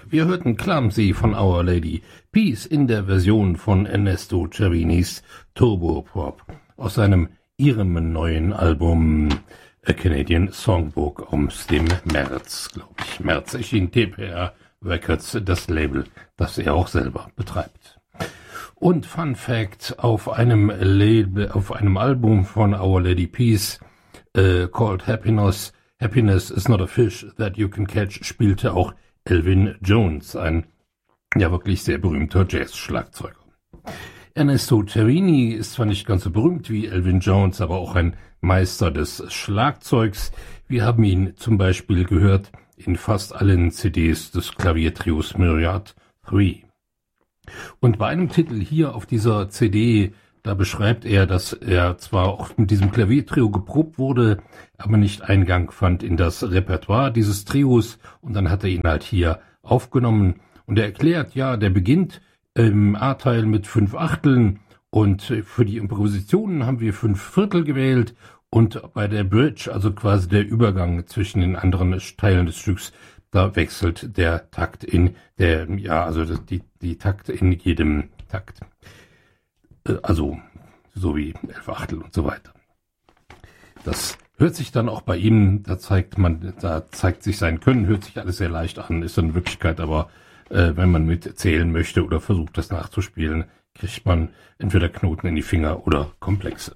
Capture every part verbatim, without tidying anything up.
Wir hörten Clumsy von Our Lady, Peace in der Version von Ernesto Cervinis Turbo-Pop aus seinem ihrem neuen Album A Canadian Songbook aus dem März, glaube ich. März erschien T P R Records, das Label, das er auch selber betreibt. Und Fun Fact, auf einem Label, auf einem Album von Our Lady Peace, uh, called Happiness, Happiness is not a fish that you can catch, spielte auch Elvin Jones, ein ja wirklich sehr berühmter Jazz-Schlagzeuger. Ernesto Cervini ist zwar nicht ganz so berühmt wie Elvin Jones, aber auch ein Meister des Schlagzeugs. Wir haben ihn zum Beispiel gehört in fast allen C Ds des Klaviertrios Myriad drei. Und bei einem Titel hier auf dieser C D, da beschreibt er, dass er zwar auch mit diesem Klaviertrio geprobt wurde, aber nicht Eingang fand in das Repertoire dieses Trios, und dann hat er ihn halt hier aufgenommen. Und er erklärt, ja, der beginnt im A-Teil mit fünf Achteln und für die Improvisationen haben wir fünf Viertel gewählt, und bei der Bridge, also quasi der Übergang zwischen den anderen Teilen des Stücks, da wechselt der Takt in der, ja, also die, die Takt in jedem Takt. Also, so wie elf Achtel und so weiter. Das hört sich dann auch bei ihm, da zeigt man, da zeigt sich sein Können, hört sich alles sehr leicht an, ist in Wirklichkeit aber, äh, wenn man mitzählen möchte oder versucht, das nachzuspielen, kriegt man entweder Knoten in die Finger oder Komplexe.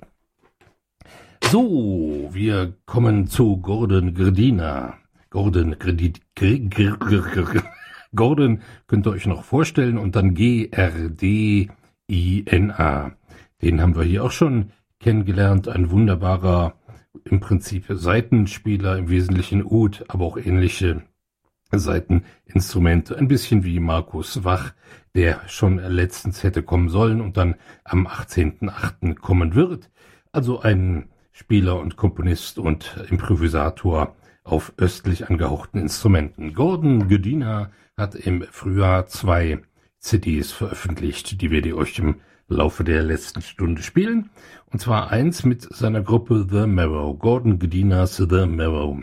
So, wir kommen zu Gordon Grdina. Gordon Grdina. Gordon könnt ihr euch noch vorstellen, und dann G R D I N A. Den haben wir hier auch schon kennengelernt. Ein wunderbarer, im Prinzip Saitenspieler, im Wesentlichen Oud, aber auch ähnliche Saiteninstrumente. Ein bisschen wie Markus Wach, der schon letztens hätte kommen sollen und dann am achtzehnten achten kommen wird. Also ein Spieler und Komponist und Improvisator auf östlich angehauchten Instrumenten. Gordon Grdina hat im Frühjahr zwei C Ds veröffentlicht, die werde ich euch im Laufe der letzten Stunde spielen. Und zwar eins mit seiner Gruppe The Marrow, Gordon Grdina's The Marrow,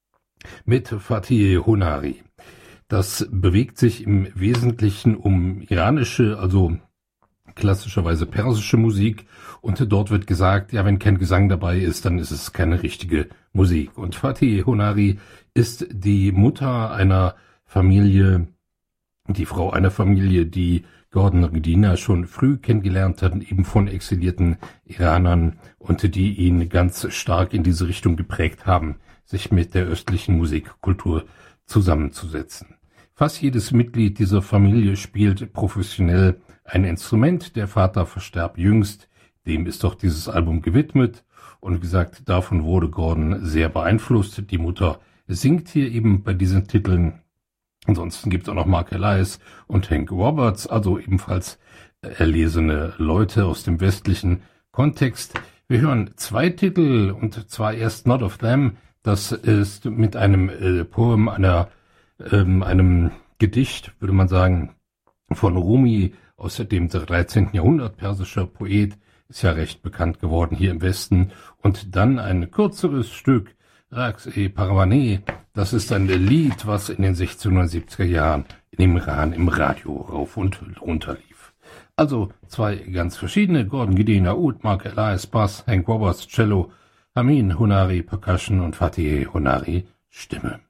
mit Fatih Honari. Das bewegt sich im Wesentlichen um iranische, also klassischerweise persische Musik, und dort wird gesagt, ja, wenn kein Gesang dabei ist, dann ist es keine richtige Musik. Und Fatih Honari ist die Mutter einer Familie, die Frau einer Familie, die Gordon Grdina schon früh kennengelernt hat, eben von exilierten Iranern, und die ihn ganz stark in diese Richtung geprägt haben, sich mit der östlichen Musikkultur zusammenzusetzen. Fast jedes Mitglied dieser Familie spielt professionell ein Instrument. Der Vater verstarb jüngst, dem ist doch dieses Album gewidmet, und wie gesagt, davon wurde Gordon sehr beeinflusst. Die Mutter singt hier eben bei diesen Titeln. Ansonsten gibt es auch noch Mark Elias und Hank Roberts, also ebenfalls erlesene Leute aus dem westlichen Kontext. Wir hören zwei Titel, und zwar erst Not of Them. Das ist mit einem äh, Poem, einer, ähm, einem Gedicht, würde man sagen, von Rumi aus dem dreizehnten Jahrhundert, persischer Poet, ist ja recht bekannt geworden hier im Westen. Und dann ein kürzeres Stück, Raqs-e-Parvaneh, das ist ein Lied, was in den sechzehnhundertsiebziger Jahren in Iran im Radio rauf und runter lief. Also zwei ganz verschiedene, Gordon Grdina, Oud, Mark Elias, Bass, Hank Roberts, Cello, Amin Honari, Percussion und Fatih Honari, Stimme.